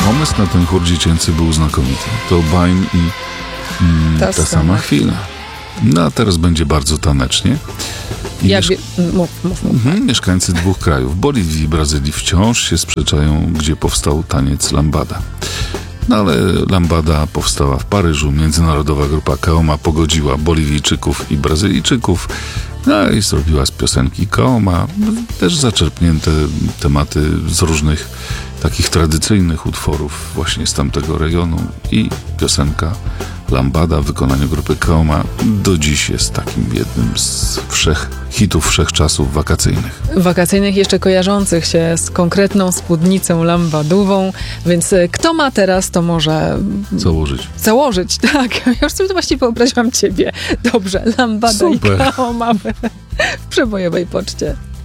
Pomysł na ten chór dziecięcy był znakomity. To Baim i ta sama chwila. No a teraz będzie bardzo tanecznie. Mów. Mieszkańcy dwóch krajów, Boliwii i Brazylii, wciąż się sprzeczają, gdzie powstał taniec lambada. No ale lambada powstała w Paryżu. Międzynarodowa grupa Kaoma pogodziła Boliwijczyków i Brazylijczyków. No i zrobiła z piosenki Kaoma też zaczerpnięte tematy z różnych takich tradycyjnych utworów właśnie z tamtego rejonu. I piosenka Lambada w wykonaniu grupy Kaoma do dziś jest takim jednym z hitów wszechczasów wakacyjnych. Wakacyjnych, jeszcze kojarzących się z konkretną spódnicą lambadową, więc kto ma teraz, to może założyć, tak. Ja już sobie to właśnie wyobraziłam ciebie. Dobrze, Lambada i Kaoma w przebojowej poczcie.